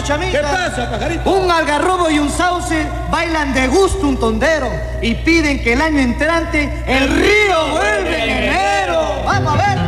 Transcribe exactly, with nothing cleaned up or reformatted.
chamita. ¿Qué pasa, pajarito? Un algarrobo y un sauce bailan de gusto un tondero y piden que el año entrante el río vuelva en enero. ¡Vamos a ver!